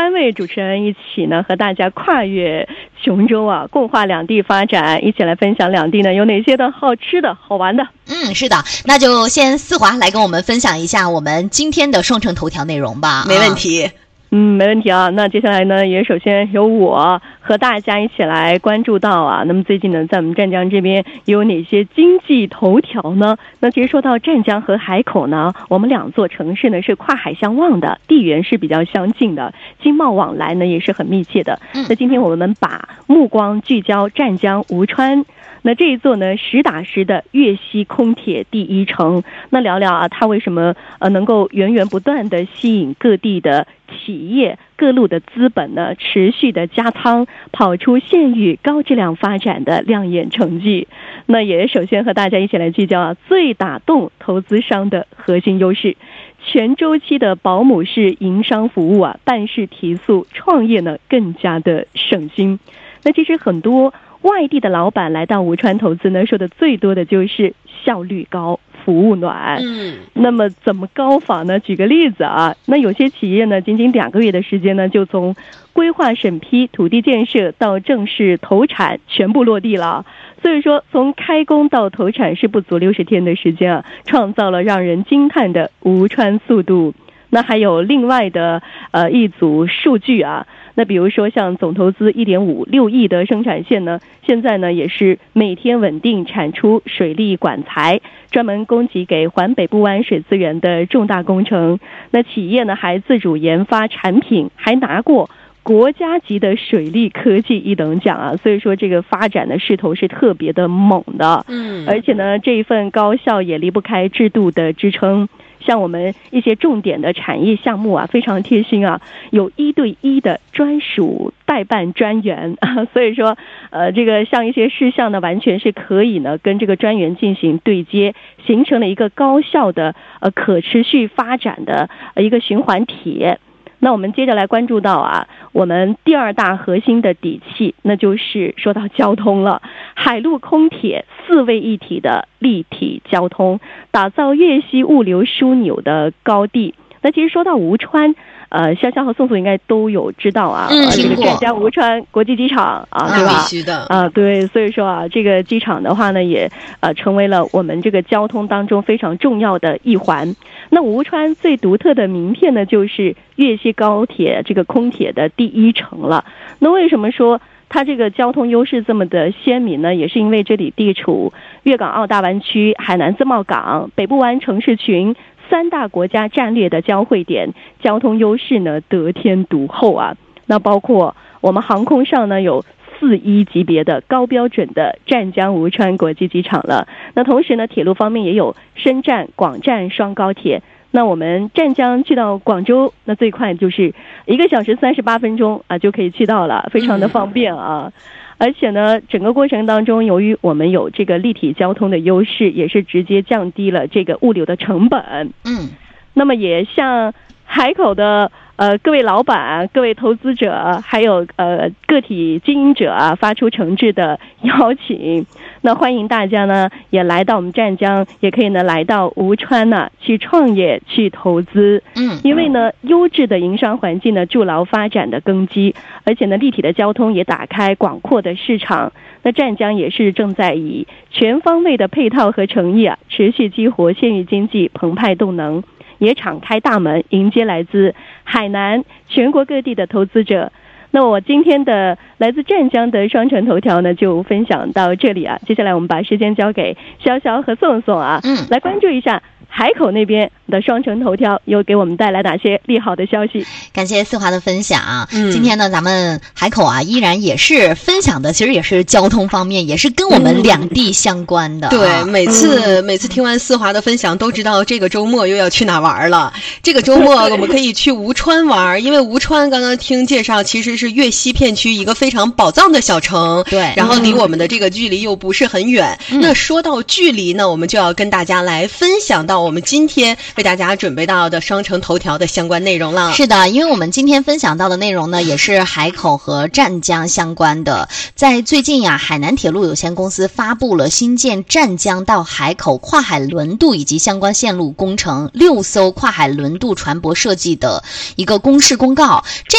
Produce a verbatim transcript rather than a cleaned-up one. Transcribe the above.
三位主持人一起呢，和大家跨越琼州啊，共话两地发展，一起来分享两地呢有哪些的好吃的好玩的。 嗯，是的，那就先思华来跟我们分享一下我们今天的双城头条内容吧。 没问题。 啊嗯，没问题啊。那接下来呢，也首先由我和大家一起来关注到啊，那么最近呢，在我们湛江这边有哪些经济头条呢？那其实说到湛江和海口呢，我们两座城市呢是跨海相望的，地缘是比较相近的，经贸往来呢也是很密切的。那今天我们把目光聚焦湛江吴川。那这一座呢，实打实的粤西空铁第一城。那聊聊啊，它为什么呃能够源源不断的吸引各地的企业、各路的资本呢，持续的加仓，跑出县域高质量发展的亮眼成绩。那也首先和大家一起来聚焦啊，最打动投资商的核心优势。全周期的保姆式营商服务啊，办事提速，创业呢更加的省心。那其实很多外地的老板来到吴川投资呢，说的最多的就是效率高，服务暖。嗯，那么怎么高法呢？举个例子啊，那有些企业呢，仅仅两个月的时间呢，就从规划审批、土地建设到正式投产全部落地了。所以说，从开工到投产是不足六十天的时间啊，创造了让人惊叹的吴川速度。那还有另外的呃一组数据啊。那比如说像总投资 一点五六亿的生产线呢，现在呢也是每天稳定产出水利管材，专门供给给环北部湾水资源的重大工程。那企业呢还自主研发产品，还拿过国家级的水利科技一等奖啊，所以说这个发展的势头是特别的猛的。嗯，而且呢这一份高效也离不开制度的支撑。像我们一些重点的产业项目啊，非常贴心啊，有一对一的专属代办专员啊，所以说呃，这个像一些事项呢，完全是可以呢跟这个专员进行对接，形成了一个高效的呃可持续发展的一个循环体。那我们接着来关注到啊，我们第二大核心的底气，那就是说到交通了。海陆空铁四位一体的立体交通，打造粤西物流枢纽的高地。那其实说到吴川，呃，潇潇和宋宋应该都有知道啊， 嗯， 这个湛江吴川国际机场啊，对吧？ 必须的啊，对，所以说啊，这个机场的话呢，也呃成为了我们这个交通当中非常重要的一环。那吴川最独特的名片呢，就是粤西高铁这个空铁的第一城了。那为什么说它这个交通优势这么的鲜明呢？也是因为这里地处粤港澳大湾区、海南自贸港、北部湾城市群三大国家战略的交汇点，交通优势呢得天独厚啊。那包括我们航空上呢有四一级别的高标准的湛江吴川国际机场了。那同时呢，铁路方面也有深湛、广湛双高铁。那我们湛江去到广州，那最快就是一个小时三十八分钟啊就可以去到了，非常的方便啊。而且呢，整个过程当中，由于我们有这个立体交通的优势，也是直接降低了这个物流的成本。嗯，那么也向海口的呃各位老板、各位投资者，还有呃个体经营者啊，发出诚挚的邀请。那欢迎大家呢也来到我们湛江，也可以呢来到吴川呢、啊、去创业、去投资。嗯，因为呢优质的营商环境呢筑牢发展的根基，而且呢立体的交通也打开广阔的市场。那湛江也是正在以全方位的配套和诚意啊，持续激活县域经济澎湃动能，也敞开大门迎接来自海南全国各地的投资者。那我今天的来自湛江的双城头条呢，就分享到这里啊。接下来我们把时间交给潇潇和宋宋啊，嗯，来关注一下海口那边的双城头条又给我们带来哪些利好的消息。 感谢思华的分享。嗯，今天呢咱们海口啊依然也是分享的，其实也是交通方面，也是跟我们两地相关的。 嗯、对，每次、嗯、每次听完思华的分享都知道这个周末又要去哪玩了。这个周末我们可以去吴川玩，因为吴川刚刚听介绍其实是粤西片区一个非常宝藏的小城。 对， 然后离我们的这个距离又不是很远。嗯、那说到距离呢，我们就要跟大家来分享到我们今天为大家准备到的双城头条的相关内容了。 是的，因为我们今天分享到的内容呢，也是海口和湛江相关的。在最近呀、啊，海南铁路有限公司发布了新建湛江到海口跨海轮渡以及相关线路工程六艘跨海轮渡船舶设计的一个公示公告。这